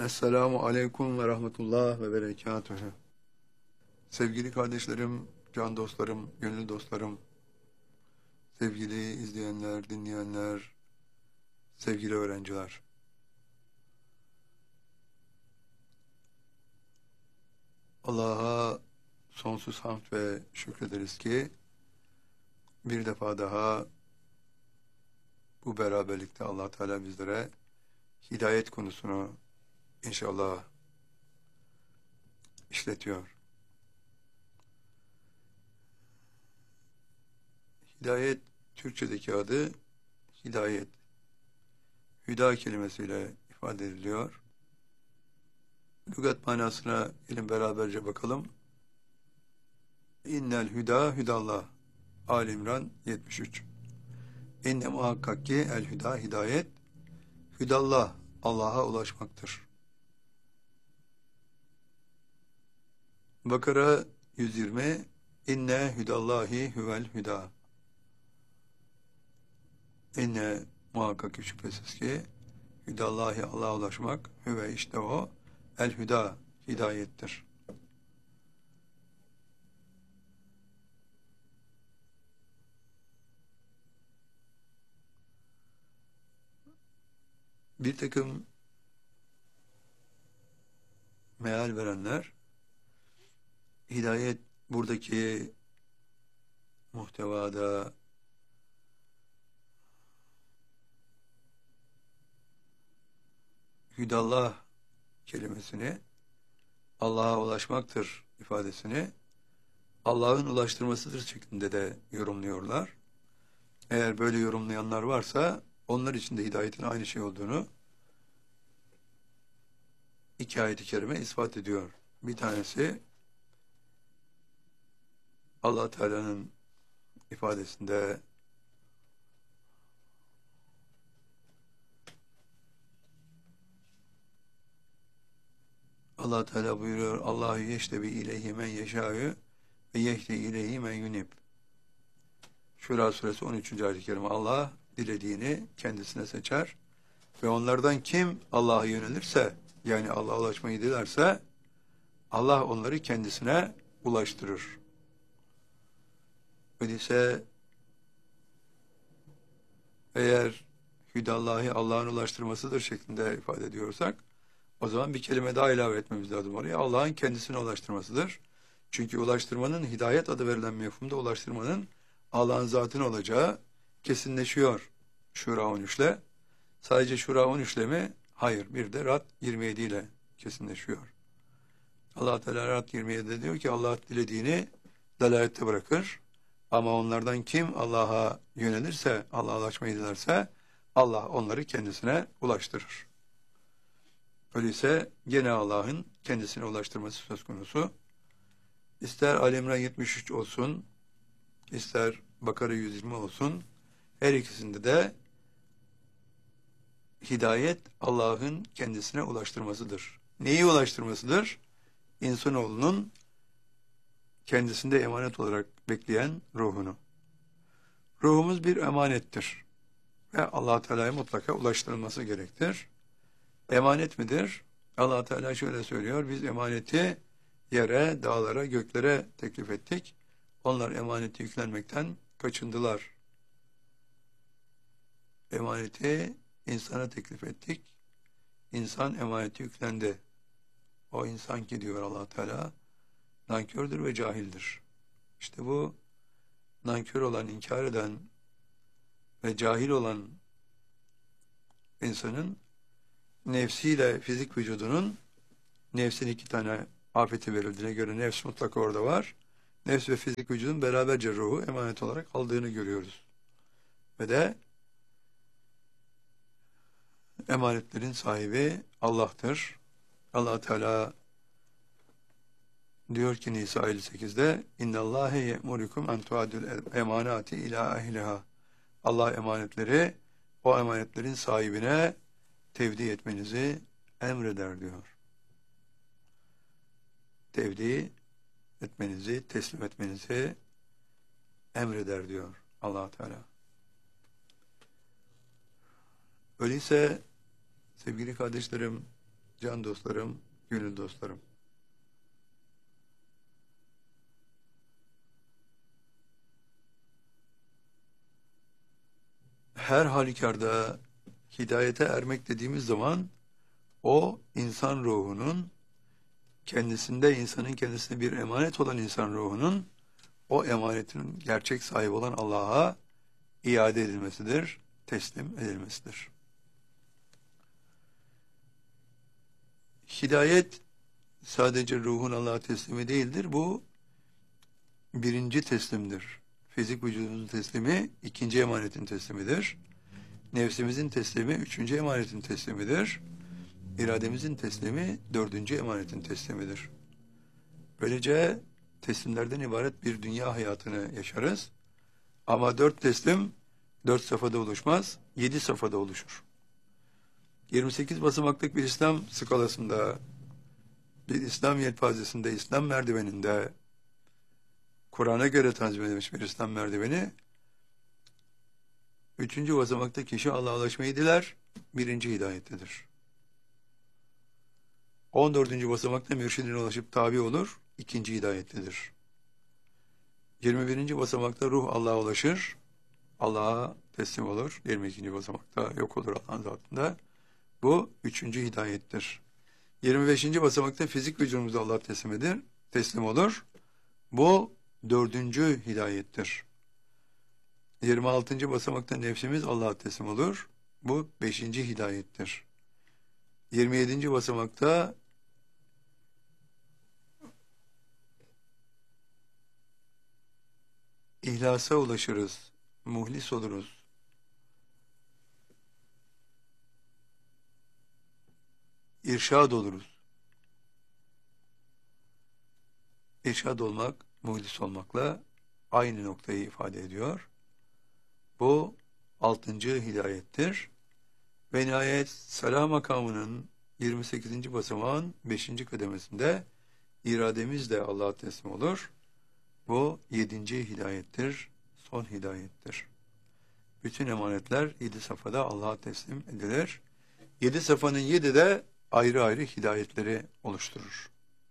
Esselamu Aleyküm ve Rahmetullah ve Berekatühü. Sevgili kardeşlerim, can dostlarım, gönül dostlarım, sevgili izleyenler, dinleyenler, sevgili öğrenciler. Allah'a sonsuz hamd ve şükrederiz ki bir defa daha bu beraberlikte Allah Teala bizlere hidayet konusunu inşallah işletiyor. Hidayet, Türkçedeki adı hidayet. Hüda kelimesiyle ifade ediliyor. Lügat manasına gelin beraberce bakalım. İnnel hüda hüdallah. Ali İmran 73. İnne muhakkak ki el hüda hidayet hüdallah Allah'a ulaşmaktır. Bakara 120. İnne hüdallahi huvel hüda. İnne muhakkak ki şüphesiz ki hüdallahi Allah'a ulaşmak hüve işte o el hüda hidayettir. Bir takım meal verenler hidayet buradaki muhtevada hüdallah kelimesini Allah'a ulaşmaktır ifadesini Allah'ın ulaştırmasıdır şeklinde de yorumluyorlar. Eğer böyle yorumlayanlar varsa onlar için de hidayetin aynı şey olduğunu iki ayet-i kerime ispat ediyor. Bir tanesi Allah Teala'nın ifadesinde Allah Teala buyuruyor Allahu yeştebi ileyhi men yeşâ'ü ve yehdi ileyhi men yunib. Şura suresi 13. ayet-i kerime Allah dilediğini kendisine seçer ve onlardan kim Allah'a yönelirse yani Allah'a ulaşmayı dilerse Allah onları kendisine ulaştırır. Öyleyse eğer hüdallahi Allah'ın ulaştırmasıdır şeklinde ifade ediyorsak o zaman bir kelime daha ilave etmemiz lazım oraya. Allah'ın kendisine ulaştırmasıdır. Çünkü ulaştırmanın hidayet adı verilen mefhumda ulaştırmanın Allah'ın zatına olacağı kesinleşiyor Şura 13'le. Sadece Şura 13'le mi? Hayır. Bir de Rad 27 ile kesinleşiyor. Allah Teala Rad 27'de diyor ki Allah dilediğini dalalette bırakır. Ama onlardan kim Allah'a yönelirse, Allah'a ulaşmayı dilerse Allah onları kendisine ulaştırır. Öyleyse gene Allah'ın kendisine ulaştırması söz konusu. İster Ali İmran 73 olsun, ister Bakara 120 olsun, her ikisinde de hidayet Allah'ın kendisine ulaştırmasıdır. Neyi ulaştırmasıdır? İnsanoğlunun kendisinde emanet olarak bekleyen ruhunu. Ruhumuz bir emanettir ve Allah Teala'ya mutlaka ulaştırılması gerektir. Emanet midir? Allah Teala şöyle söylüyor, biz emaneti yere, dağlara, göklere teklif ettik. Onlar emaneti yüklenmekten kaçındılar. Emaneti insana teklif ettik. İnsan emaneti yüklendi. O insan ki diyor Allah Teala nankördür ve cahildir. İşte bu nankör olan, inkar eden ve cahil olan insanın nefsiyle fizik vücudunun nefsin iki tane afeti verildiğine göre nefs mutlaka orada var. Nefs ve fizik vücudun beraberce ruhu emanet olarak aldığını görüyoruz. Ve de emanetlerin sahibi Allah'tır. Allah Teala diyor ki Nisa 58'de İnnallâhe ye'murukum en tuadul emanati ila ehliha. Allah emanetleri o emanetlerin sahibine tevdi etmenizi emreder diyor. Tevdi etmenizi, teslim etmenizi emreder diyor Allah Teala. Öyleyse sevgili kardeşlerim, can dostlarım, gönül dostlarım. Her halükarda hidayete ermek dediğimiz zaman o insan ruhunun kendisinde, insanın kendisine bir emanet olan insan ruhunun o emanetin gerçek sahibi olan Allah'a iade edilmesidir, teslim edilmesidir. Hidayet sadece ruhun Allah'a teslimi değildir. Bu birinci teslimdir. Fizik vücudumuzun teslimi ikinci emanetin teslimidir. Nefsimizin teslimi üçüncü emanetin teslimidir. İrademizin teslimi dördüncü emanetin teslimidir. Böylece teslimlerden ibaret bir dünya hayatını yaşarız. Ama 4 teslim 4 safhada oluşmaz, 7 safhada oluşur. 28 basamaklık bir İslam skalasında, bir İslam yelpazesinde, İslam merdiveninde, Kur'an'a göre tanzim edilmiş bir İslam merdiveni, 3. basamakta kişi Allah'a ulaşmayı diler, 1. hidayettedir. 14. basamakta mürşidine ulaşıp tabi olur, 2. hidayettedir. 21. basamakta ruh Allah'a ulaşır, Allah'a teslim olur. 22. basamakta yok olur Allah'ın zatında. Bu 3. hidayettir. 25. basamakta fizik vücudumuzda Allah teslim olur. Bu 4. hidayettir. 26. basamakta nefsimiz Allah'a teslim olur. Bu 5. hidayettir. 27. basamakta İhlasa ulaşırız, muhlis oluruz. İrşad oluruz. İrşad olmak, muhlis olmakla aynı noktayı ifade ediyor. Bu 6. hidayettir. Ve nihayet salah makamının 28. basamağın 5. kademesinde irademiz de Allah'a teslim olur. Bu 7. hidayettir, son hidayettir. Bütün emanetler 7 safhada Allah'a teslim edilir. 7 safhanın 7 de ayrı ayrı hidayetleri oluşturur.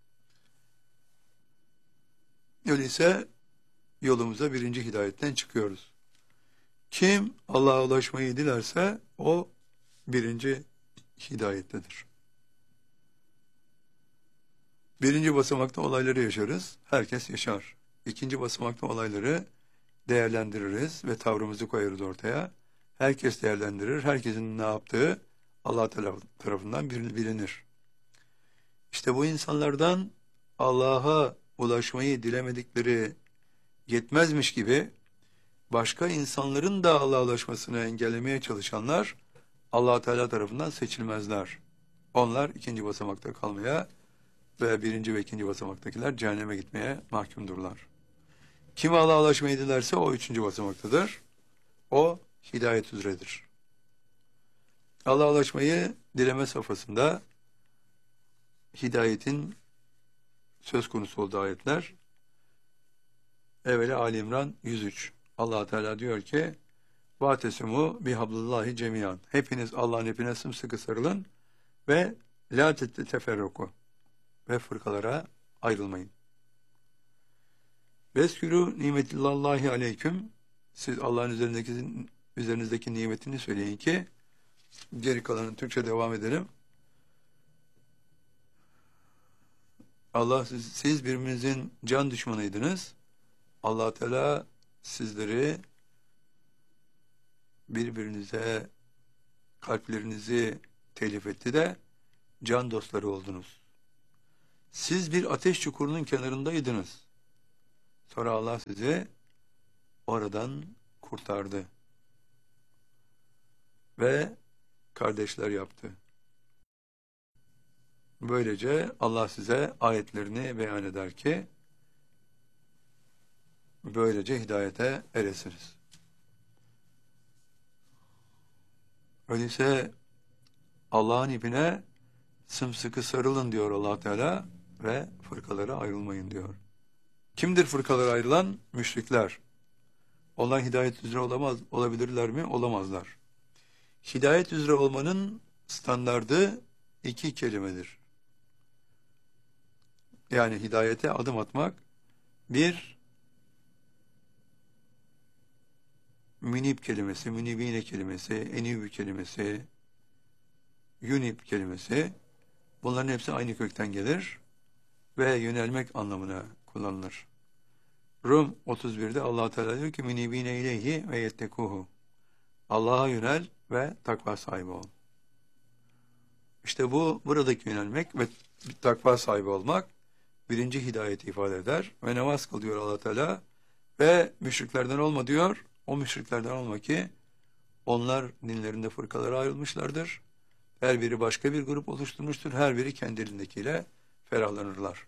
Öyleyse yolumuza 1. hidayetten çıkıyoruz. Kim Allah'a ulaşmayı dilerse o 1. hidayettedir. 1. basamakta olayları yaşarız, herkes yaşar. 2. basamakta olayları değerlendiririz ve tavrımızı koyarız ortaya. Herkes değerlendirir, herkesin ne yaptığı Allah tarafından bilinir. İşte bu insanlardan Allah'a ulaşmayı dilemedikleri yetmezmiş gibi başka insanların da Allah'a ulaşmasını engellemeye çalışanlar Allah Teala tarafından seçilmezler. Onlar 2. basamakta kalmaya ve 1. ve 2. basamaktakiler cehenneme gitmeye mahkumdurlar. Kim Allah'a ulaşmayı dilerse o 3. basamaktadır. O hidayet üzeredir. Allah'a ulaşmayı dileme safhasında hidayetin söz konusu olduğu ayetler. Evvela Ali İmran 103. Allah Teala diyor ki: "Vatesimu bihablillahi cemiyan." Hepiniz Allah'ın ipine sımsıkı sarılın ve la teferruku, ve fırkalara ayrılmayın. Veskürü nimetillahi aleyküm. Siz Allah'ın üzerinizdeki nimetini söyleyin ki, geri kalanı Türkçe devam edelim. Siz birbirinizin can düşmanıydınız. Allah Teala sizleri birbirinize kalplerinizi telif etti de can dostları oldunuz. Siz bir ateş çukurunun kenarındaydınız. Sonra Allah sizi oradan kurtardı ve kardeşler yaptı. Böylece Allah size ayetlerini beyan eder ki böylece hidayete eresiniz. Öyleyse Allah'ın ipine sımsıkı sarılın diyor Allah Teala ve fırkalara ayrılmayın diyor. Kimdir fırkalara ayrılan? Müşrikler. Onlar hidayet üzere olabilirler mi? Olamazlar. Hidayet üzere olmanın standardı iki kelimedir. Yani hidayete adım atmak, bir münib kelimesi, münibine kelimesi, enib kelimesi, yunib kelimesi, bunların hepsi aynı kökten gelir ve yönelmek anlamına kullanılır. Rum 31'de Allah Teala diyor ki münibine ileyhi ve yettekuhu. Allah'a yönel ve takva sahibi ol. İşte bu buradaki yönelmek ve takva sahibi olmak birinci hidayeti ifade eder ve namaz kıl diyor Allah Teala ve müşriklerden olma diyor. O müşriklerden olma ki onlar dinlerinde fırkalara ayrılmışlardır. Her biri başka bir grup oluşturmuştur. Her biri kendi elindekiyle ferahlanırlar.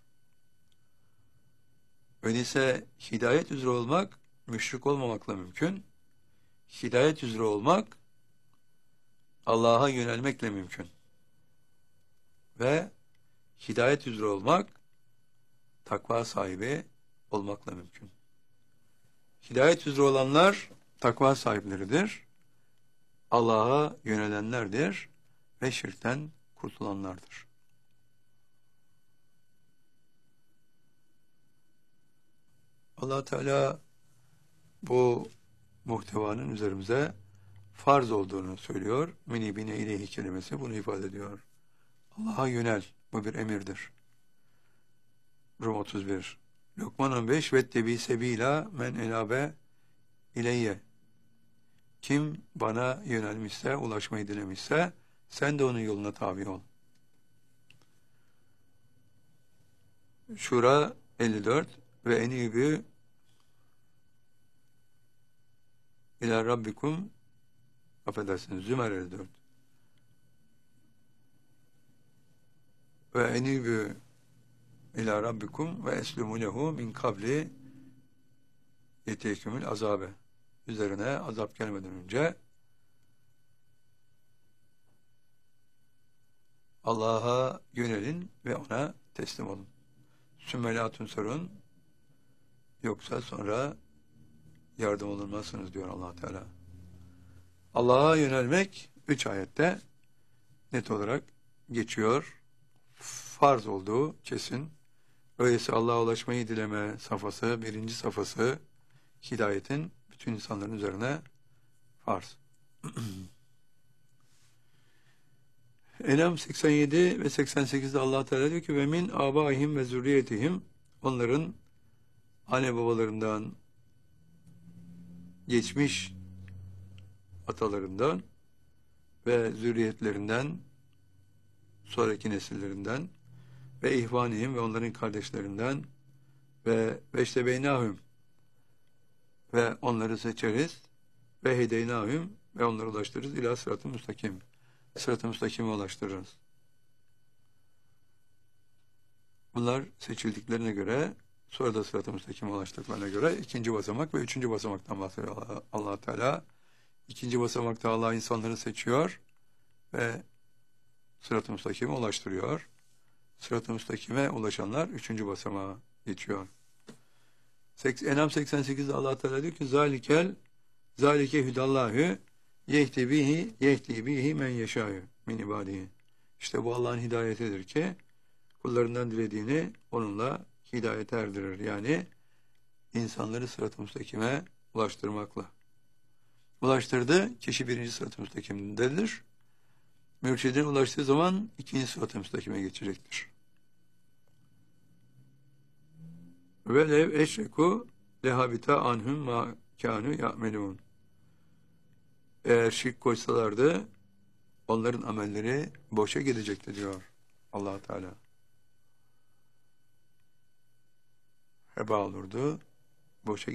Öyleyse hidayet üzere olmak müşrik olmamakla mümkün. Hidayet üzere olmak Allah'a yönelmekle mümkün. Ve hidayet üzere olmak takva sahibi olmakla mümkün. Hidayet üzere olanlar takva sahipleridir. Allah'a yönelenlerdir ve şirkten kurtulanlardır. Allah Teala bu muhtevanın üzerimize farz olduğunu söylüyor. Münibine ileyhi kelimesi bunu ifade ediyor. Allah'a yönel. Bu bir emirdir. Rum 31. Lokman 15 vettebi sebila men enabe ileyye. Kim bana yönelmişse, ulaşmayı dilemişse sen de onun yoluna tabi ol. Şura 54 ve enibü ila rabbikum, affedersiniz, Zümer 54 ve enibü ila rabbikum ve eslimu lehu min kabli yeteyekümül azabe. Üzerine azap gelmeden önce Allah'a yönelin ve ona teslim olun. Sümmelatun sorun, yoksa sonra yardım olunmazsınız diyor Allah Teala. Allah'a yönelmek 3 ayette net olarak geçiyor. Farz olduğu kesin. Öyleyse Allah'a ulaşmayı dileme safhası, birinci safhası hidayetin bütün insanların üzerine farz. En'am 87 ve 88'de Allah Teala diyor ki ve min abaihim ve zürriyetihim, onların anne babalarından, geçmiş atalarından ve zürriyetlerinden, sonraki nesillerinden ve ihvanihim ve onların kardeşlerinden ve veştebeynahum ve onları seçeriz ve hedeynahum ve onları ulaştırırız ila sırat-ı müstakim. Sırat-ı müstakime ulaştırırız. Bunlar seçildiklerine göre, sonra da sırat-ı müstakime ulaştıklarına göre ikinci basamak ve üçüncü basamaktan bahsediyor Allah Teala. İkinci basamakta Allah insanları seçiyor ve sırat-ı müstakime ulaştırıyor. Sırat-ı müstakime ulaşanlar üçüncü basamağa geçiyor. En'am 88'de Allah Teala diyor ki zalike hüdallahü yehdi bihi men yeşâ'yu min ibâdihi. İşte bu Allah'ın hidayetidir ki kullarından dilediğini onunla hidayete erdirir. Yani insanları sırat-ı müstakime ulaştırmakla. Ulaştırdı, kişi birinci sırat-ı müstakimdedir. Mürşidine ulaştığı zaman ikinci sırat-ı müstakime geçecektir. Ve lev eşreku lehabita anhum ma kânû ya'melûn. Eğer şirk koysalardı onların amelleri boşa gidecekti diyor Allah Teala. Heba olurdu, boşa